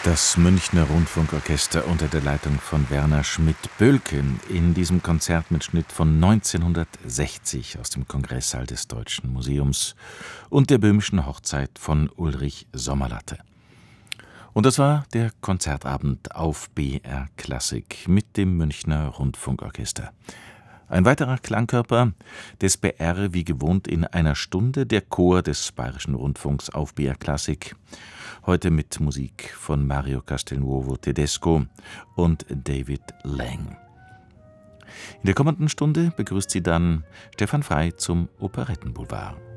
Das Münchner Rundfunkorchester unter der Leitung von Werner Schmidt-Bölken in diesem Konzertmitschnitt von 1960 aus dem Kongresssaal des Deutschen Museums und der böhmischen Hochzeit von Ulrich Sommerlatte. Und das war der Konzertabend auf BR Klassik mit dem Münchner Rundfunkorchester. Ein weiterer Klangkörper des BR wie gewohnt in einer Stunde, der Chor des Bayerischen Rundfunks auf BR Klassik. Heute mit Musik von Mario Castelnuovo Tedesco und David Lang. In der kommenden Stunde begrüßt sie dann Stefan Frey zum Operettenboulevard.